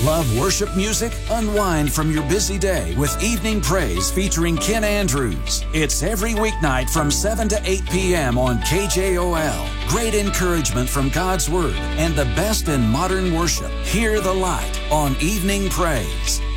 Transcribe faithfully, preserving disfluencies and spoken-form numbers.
Love worship music? Unwind from your busy day with Evening Praise featuring Ken Andrews. It's every weeknight from seven to eight p.m. on K J O L. Great encouragement from God's Word and the best in modern worship. Hear the light on Evening Praise.